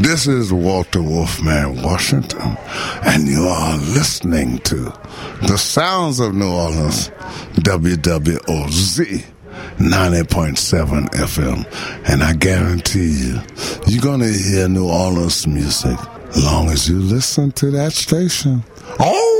This is Walter Wolfman Washington, and you are listening to the sounds of New Orleans, WWOZ 90.7 FM, and I guarantee you, you're going to hear New Orleans music as long as you listen to that station. Oh!